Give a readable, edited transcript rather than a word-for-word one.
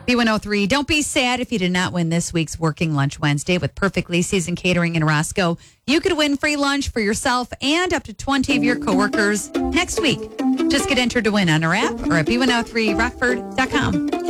B103. Don't be sad if you did not win this week's Working Lunch Wednesday with Perfectly Seasoned Catering in Roscoe. You could win free lunch for yourself and up to 20 of your coworkers next week. Just get entered to win on our app or at B103Rockford.com.